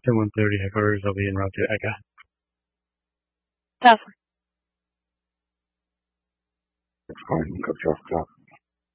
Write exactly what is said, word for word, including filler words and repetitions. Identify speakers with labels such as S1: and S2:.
S1: ten one thirty headquarters, I'll be en route to Eka.
S2: Copy.
S3: Fine, go drop, drop.